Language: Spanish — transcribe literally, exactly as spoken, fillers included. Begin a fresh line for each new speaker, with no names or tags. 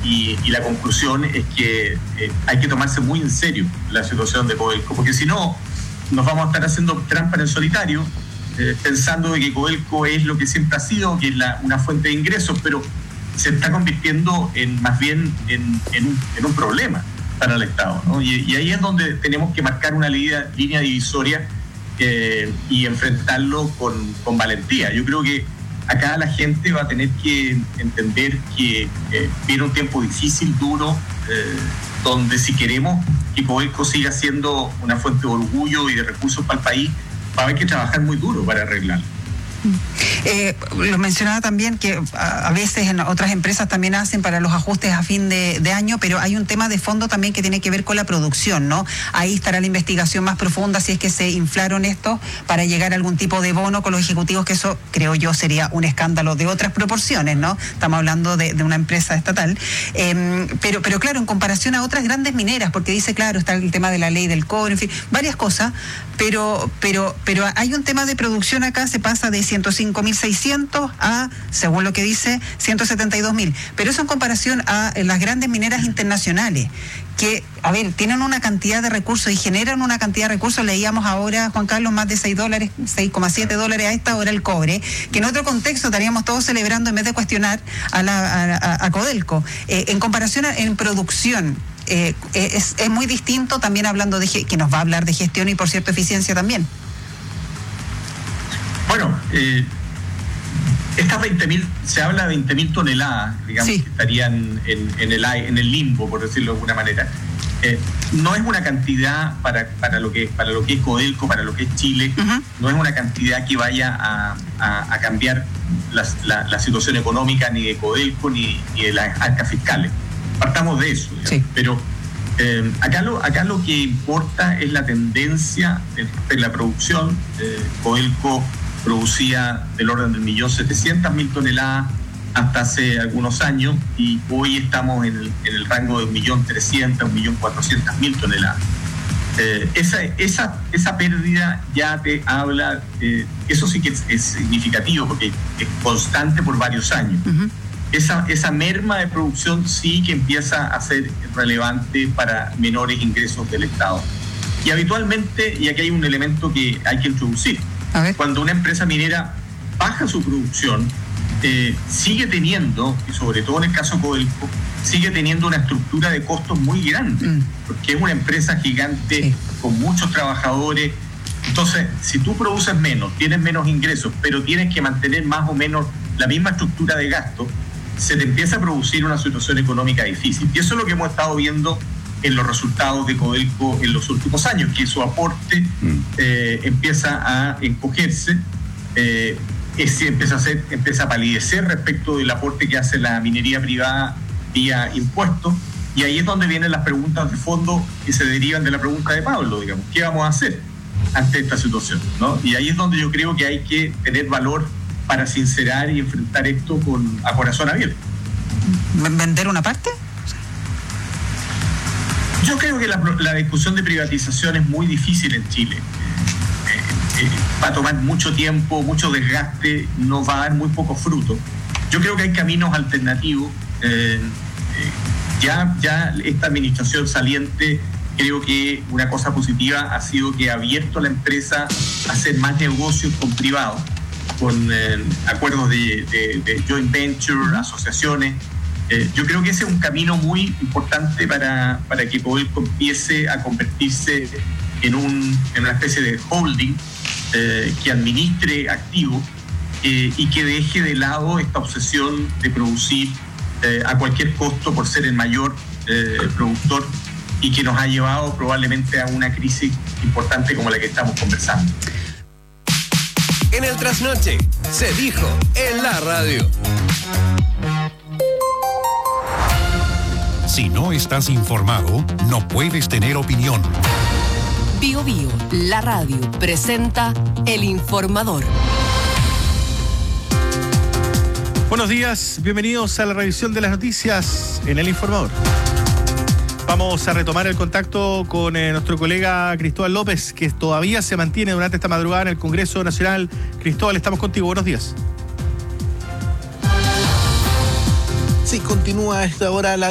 y, y la conclusión es que eh, hay que tomarse muy en serio la situación de Codelco, porque si no, nos vamos a estar haciendo trampa en el solitario, eh, pensando de que Codelco es lo que siempre ha sido, que es la, una fuente de ingresos, pero se está convirtiendo en más bien en, en, un, en un problema para el Estado, ¿no? Y, y ahí es donde tenemos que marcar una línea, línea divisoria eh, y enfrentarlo con, con valentía. Yo creo que acá la gente va a tener que entender que eh, viene un tiempo difícil, duro, eh, donde si queremos que Codelco siga siendo una fuente de orgullo y de recursos para el país, va a haber que trabajar muy duro para arreglarlo.
Eh, lo mencionaba también que a, a veces en otras empresas también hacen para los ajustes a fin de, de año, pero hay un tema de fondo también que tiene que ver con la producción, ¿no? Ahí estará la investigación más profunda si es que se inflaron estos para llegar a algún tipo de bono con los ejecutivos, que eso creo yo sería un escándalo de otras proporciones, ¿no? Estamos hablando de, de una empresa estatal, eh, pero, pero claro, en comparación a otras grandes mineras, porque dice, claro, está el tema de la ley del cobre, en fin, varias cosas, pero, pero, pero hay un tema de producción acá, se pasa de ciento cinco mil seiscientos a, según lo que dice, ciento setenta y dos mil. Pero eso en comparación a las grandes mineras internacionales, que, a ver, tienen una cantidad de recursos y generan una cantidad de recursos. Leíamos ahora, Juan Carlos, más de seis dólares, seis coma siete dólares a esta hora el cobre, que en otro contexto estaríamos todos celebrando en vez de cuestionar a, la, a, a Codelco. Eh, en comparación a, en producción, eh, es, es muy distinto, también hablando de, que nos va a hablar de gestión y, por cierto, eficiencia también.
Bueno, eh, estas veinte mil, se habla de veinte mil toneladas, digamos, sí, que estarían en, en, el, en el limbo, por decirlo de alguna manera. Eh, no es una cantidad para, para, lo que, para lo que es Codelco, para lo que es Chile, uh-huh. No es una cantidad que vaya a, a, a cambiar la, la, la situación económica ni de Codelco ni, ni de las arcas fiscales. Partamos de eso, sí. Pero eh, acá, lo, acá lo que importa es la tendencia de, de la producción. eh, Codelco producía del orden del millón setecientas mil toneladas hasta hace algunos años y hoy estamos en el, en el rango de un millón trescientas, un millón cuatrocientas mil toneladas. Eh, esa, esa, esa pérdida ya te habla, eh, eso sí que es, es significativo porque es constante por varios años. Uh-huh. Esa, esa merma de producción sí que empieza a ser relevante para menores ingresos del Estado. Y habitualmente, y aquí hay un elemento que hay que introducir, cuando una empresa minera baja su producción, eh, sigue teniendo, y sobre todo en el caso Codelco, sigue teniendo una estructura de costos muy grande, mm. porque es una empresa gigante, sí, con muchos trabajadores. Entonces, si tú produces menos, tienes menos ingresos, pero tienes que mantener más o menos la misma estructura de gasto, se te empieza a producir una situación económica difícil. Y eso es lo que hemos estado viendo en los resultados de Codelco en los últimos años, que su aporte eh, empieza a encogerse, eh, ese empieza a ser, empieza a palidecer respecto del aporte que hace la minería privada vía impuestos, y ahí es donde vienen las preguntas de fondo que se derivan de la pregunta de Pablo, digamos, ¿qué vamos a hacer ante esta situación, ¿no? Y ahí es donde yo creo que hay que tener valor para sincerar y enfrentar esto con, a corazón abierto.
¿Vender una parte?
Yo creo que la, la discusión de privatización es muy difícil en Chile. Eh, eh, va a tomar mucho tiempo, mucho desgaste, nos va a dar muy poco fruto. Yo creo que hay caminos alternativos. Eh, eh, ya, ya esta administración saliente, creo que una cosa positiva ha sido que ha abierto a la empresa a hacer más negocios con privados, con eh, acuerdos de, de, de joint venture, asociaciones. Eh, yo creo que ese es un camino muy importante para, para que Codelco empiece a convertirse en, un, en una especie de holding eh, que administre activos eh, y que deje de lado esta obsesión de producir eh, a cualquier costo por ser el mayor eh, productor y que nos ha llevado probablemente a una crisis importante como la que estamos conversando.
En el Trasnoche se dijo en la radio.
Si no estás informado, no puedes tener opinión.
Bio Bio, la radio, presenta El Informador.
Buenos días, bienvenidos a la revisión de las noticias en El Informador. Vamos a retomar el contacto con eh, nuestro colega Cristóbal López, que todavía se mantiene durante esta madrugada en el Congreso Nacional. Cristóbal, estamos contigo, buenos días.
Sí, continúa a esta hora la